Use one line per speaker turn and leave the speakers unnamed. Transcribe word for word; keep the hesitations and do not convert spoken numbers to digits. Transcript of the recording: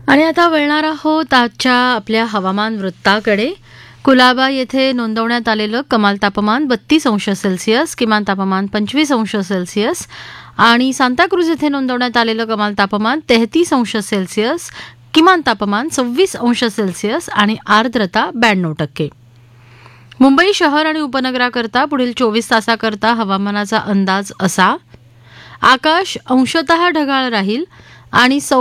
आणि आता वळणार आहोत आजच्या आपल्या हवामान वृत्ताकडे. कुलाबा येथे नोंदवण्यात आलेलं कमाल तापमान बत्तीस अंश सेल्सिअस, किमान तापमान पंचवीस अंश सेल्सिअस आणि सांताक्रूज येथे नोंदवण्यात आलेलं कमाल तापमान तेहतीस अंश सेल्सिअस, किमान तापमान सव्वीस अंश सेल्सिअस आणि आर्द्रता ब्याण्णव टक्के. मुंबई शहर आणि उपनगराकरता पुढील चोवीस तासाकरता हवामानाचा अंदाज असा: आकाश अंशतः ढगाळ राहील आणि